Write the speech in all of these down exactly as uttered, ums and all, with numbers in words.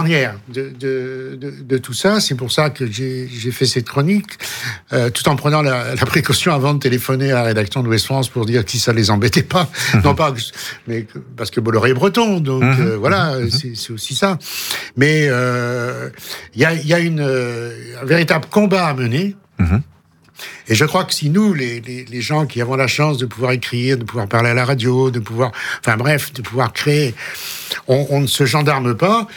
charnière de, de, de, de tout ça. C'est pour ça que j'ai, j'ai fait cette chronique, euh, tout en prenant la, la précaution avant de téléphoner à la rédaction de Ouest France pour dire que si ça les embêtait pas, mmh. non pas, mais que, parce que Bolloré est breton, donc mmh. euh, voilà, mmh. c'est, c'est aussi ça. Mais il euh, y a, y a une, euh, un véritable combat à mener. Mmh. Et je crois que si nous, les, les, les gens qui avons la chance de pouvoir écrire, de pouvoir parler à la radio, de pouvoir, enfin bref, de pouvoir créer, on, on ne se gendarme pas,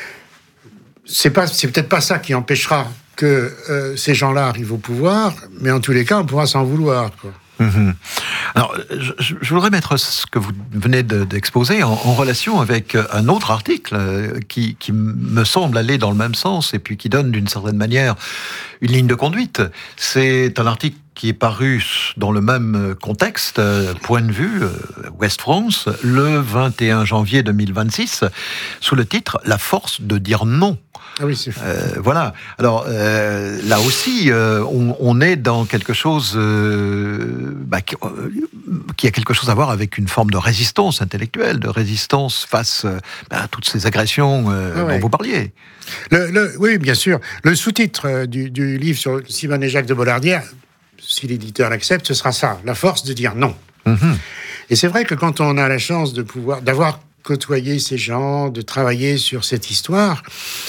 c'est pas, c'est peut-être pas ça qui empêchera que euh, ces gens-là arrivent au pouvoir, mais en tous les cas, on pourra s'en vouloir, quoi. Mmh. Alors, je, je voudrais mettre ce que vous venez de, d'exposer en, en relation avec un autre article qui, qui me semble aller dans le même sens et puis qui donne d'une certaine manière une ligne de conduite. C'est un article qui est paru dans le même contexte, point de vue, Ouest France, le vingt et un janvier deux mille vingt-six, sous le titre « La force de dire non ». Ah oui, c'est euh, voilà. Alors euh, là aussi, euh, on, on est dans quelque chose euh, bah, qui, euh, qui a quelque chose à voir avec une forme de résistance intellectuelle, de résistance face euh, bah, à toutes ces agressions euh, ah ouais. dont vous parliez. Le, le, oui, bien sûr. Le sous-titre du, du livre sur Simone et Jacques de Bollardière, si l'éditeur l'accepte, ce sera ça, la force de dire non. Mm-hmm. Et c'est vrai que quand on a la chance de pouvoir, d'avoir côtoyé ces gens, de travailler sur cette histoire,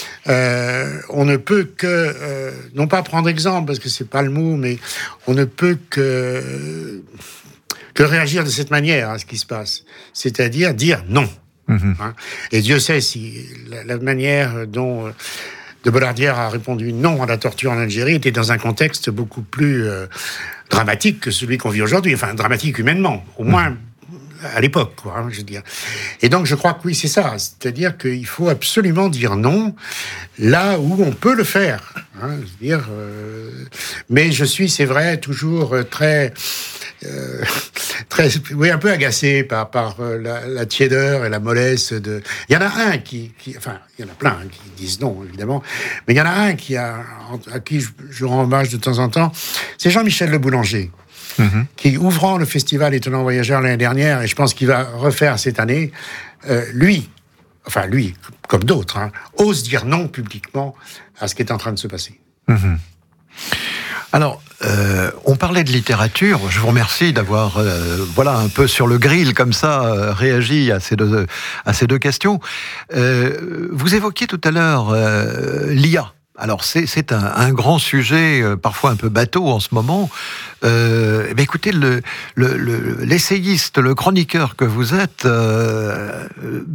euh, on ne peut que, euh, non pas prendre exemple, parce que c'est pas le mot, mais on ne peut que, que réagir de cette manière à ce qui se passe. C'est-à-dire dire non. Mm-hmm. Hein? Et Dieu sait si la, la manière dont de Bollardière a répondu non à la torture en Algérie était dans un contexte beaucoup plus euh, dramatique que celui qu'on vit aujourd'hui. Enfin, dramatique humainement, au moins mmh. à l'époque, quoi, hein, je veux dire. Et donc, je crois que oui, c'est ça. C'est-à-dire qu'il faut absolument dire non là où on peut le faire. Hein, je veux dire, euh, mais je suis, c'est vrai, toujours très... Euh, très, oui, un peu agacé par, par euh, la, la tiédeur et la mollesse de... Il y en a un qui... qui enfin, il y en a plein hein, qui disent non, évidemment, mais il y en a un qui a, à qui je, je rends hommage de temps en temps, c'est Jean-Michel Le Boulanger, mm-hmm. qui, ouvrant le festival Étonnants Voyageurs l'année dernière, et je pense qu'il va refaire cette année, euh, lui, enfin lui, comme d'autres, hein, ose dire non publiquement à ce qui est en train de se passer. Mm-hmm. Alors, euh, on parlait de littérature. Je vous remercie d'avoir, euh, voilà, un peu sur le grill comme ça, euh, réagi à ces deux, à ces deux questions. Euh, vous évoquiez tout à l'heure euh, l'I A. Alors, c'est, c'est un, un grand sujet, euh, parfois un peu bateau en ce moment. Euh, eh bien, écoutez, le, le, le, l'essayiste, le chroniqueur que vous êtes, euh,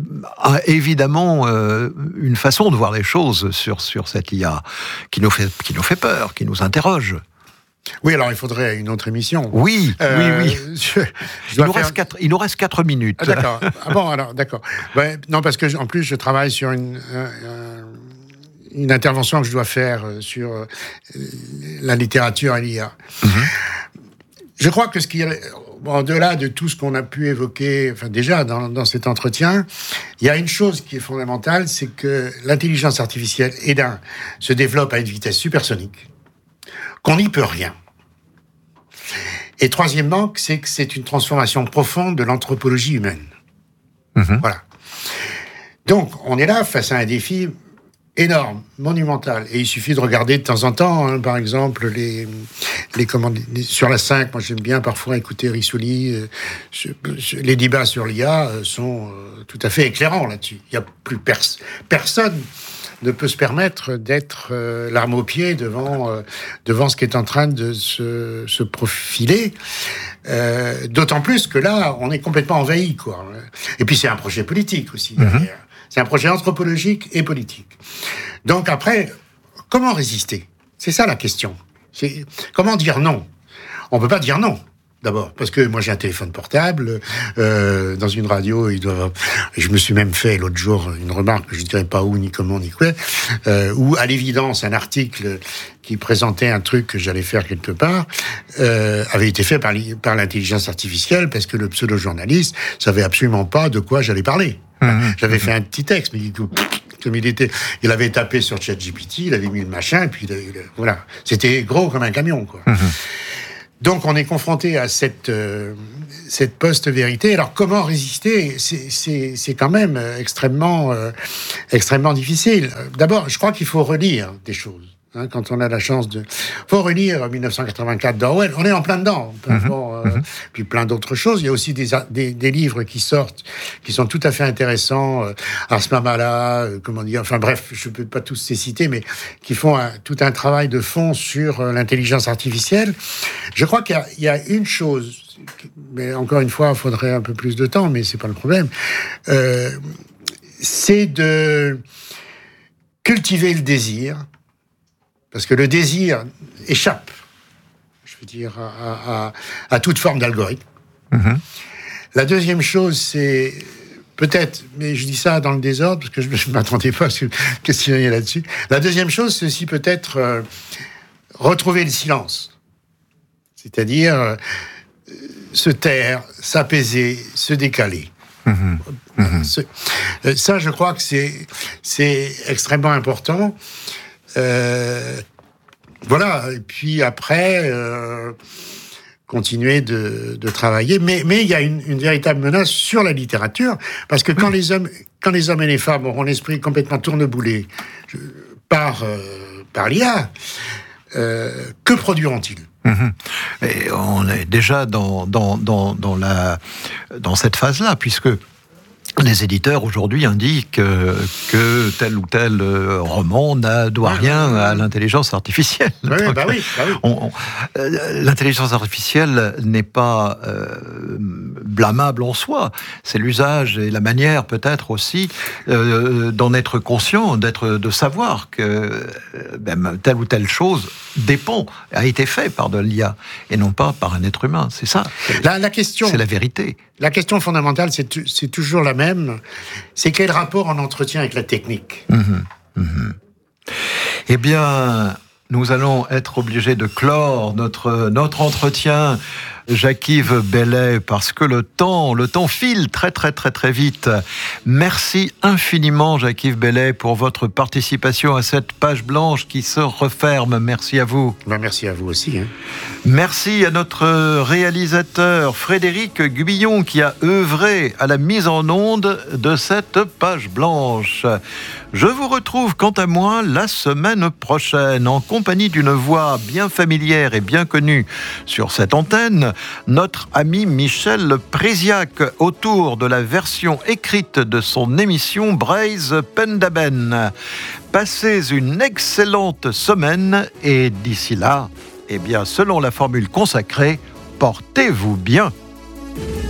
a évidemment euh, une façon de voir les choses sur, sur cette I A qui nous fait, qui nous fait peur, qui nous interroge. Oui, alors il faudrait une autre émission. Oui, euh, oui, oui. Je, je il, nous faire... reste quatre, il nous reste quatre minutes. Ah, d'accord. Ah bon, alors, d'accord. Ouais, non, parce que en plus, je travaille sur une... Euh, une intervention que je dois faire sur euh, la littérature et l'I A. Mm-hmm. Je crois que ce qui est, bon, au-delà de tout ce qu'on a pu évoquer, enfin déjà dans, dans cet entretien, il y a une chose qui est fondamentale, c'est que l'intelligence artificielle, et d'un, se développe à une vitesse supersonique, qu'on n'y peut rien. Et troisièmement, c'est que c'est une transformation profonde de l'anthropologie humaine. Mm-hmm. Voilà. Donc, on est là face à un défi énorme, monumental. Et il suffit de regarder de temps en temps, hein, par exemple, les, les, comment, les, sur la cinq, moi j'aime bien parfois écouter Rissouli, euh, je, je, les débats sur l'I A euh, sont euh, tout à fait éclairants là-dessus. Il y a plus pers- personne ne peut se permettre d'être euh, l'arme au pied devant, euh, devant ce qui est en train de se, se profiler. Euh, d'autant plus que là, on est complètement envahi, quoi. Et puis c'est un projet politique aussi, derrière. Mm-hmm. C'est un projet anthropologique et politique. Donc après, comment résister ? C'est ça la question. C'est comment dire non ? On peut pas dire non, d'abord, parce que moi j'ai un téléphone portable, euh, dans une radio, ils doivent... Je me suis même fait l'autre jour une remarque, je ne dirais pas où, ni comment, ni quoi, euh, où à l'évidence un article qui présentait un truc que j'allais faire quelque part, euh, avait été fait par, par l'intelligence artificielle, parce que le pseudo-journaliste savait absolument pas de quoi j'allais parler. Mmh, J'avais mmh. fait un petit texte, mais comme il était, il avait tapé sur ChatGPT, il avait mis le machin, et puis il, il, voilà, c'était gros comme un camion, quoi. Mmh. Donc on est confronté à cette, euh, cette post-vérité. Alors comment résister ? c'est, c'est, c'est quand même extrêmement, euh, extrêmement difficile. D'abord, je crois qu'il faut relire des choses. Hein, quand on a la chance de... faut relire dix-neuf cent quatre-vingt-quatre d'Orwell, on est en plein dedans. Plein, mmh, bon, euh, mmh. Puis plein d'autres choses. Il y a aussi des, des, des livres qui sortent, qui sont tout à fait intéressants. Euh, Ars Mamala, euh, comment dire, enfin bref, je ne peux pas tous les citer, mais qui font un, tout un travail de fond sur euh, l'intelligence artificielle. Je crois qu'il y a, il y a une chose, mais encore une fois, il faudrait un peu plus de temps, mais c'est pas le problème, euh, c'est de cultiver le désir. Parce que le désir échappe, je veux dire, à, à, à toute forme d'algorithme. Mmh. La deuxième chose, c'est peut-être, mais je dis ça dans le désordre, parce que je ne m'attendais pas à ce questionner là-dessus. La deuxième chose, c'est aussi peut-être euh, retrouver le silence. C'est-à-dire euh, se taire, s'apaiser, se décaler. Mmh. Mmh. Ça, je crois que c'est, c'est extrêmement important. Euh, voilà, et puis après, euh, continuer de, de travailler. Mais, mais il y a une, une véritable menace sur la littérature, parce que quand, oui. les, hommes, quand les hommes et les femmes auront l'esprit complètement tourneboulé par, euh, par l'I A, euh, que produiront-ils ? Mmh. Et on est déjà dans, dans, dans, dans, la, dans cette phase-là, puisque les éditeurs aujourd'hui indiquent que tel ou tel roman ne doit rien à l'intelligence artificielle. Oui, bah oui, bah oui. On, on, l'intelligence artificielle n'est pas euh, blâmable en soi. C'est l'usage et la manière peut-être aussi euh, d'en être conscient, d'être, de savoir que ben, telle ou telle chose dépend, a été fait par de l'I A et non pas par un être humain. C'est ça. C'est, la, la question, c'est la vérité. La question fondamentale, c'est, t- c'est toujours la même. C'est quel rapport on entretient avec la technique ? Mmh, mmh. Eh bien, nous allons être obligés de clore notre, notre entretien, Jacques-Yves Bellay, parce que le temps, le temps file très très très très vite. Merci infiniment, Jacques-Yves Bellay, pour votre participation à cette page blanche qui se referme. Merci à vous. Ben, merci à vous aussi. Hein. Merci à notre réalisateur Frédéric Gubillon qui a œuvré à la mise en onde de cette page blanche. Je vous retrouve quant à moi la semaine prochaine en compagnie d'une voix bien familière et bien connue sur cette antenne, notre ami Michel Préziac, autour de la version écrite de son émission Braise Pendaben. Passez une excellente semaine et d'ici là, eh bien, selon la formule consacrée, portez-vous bien.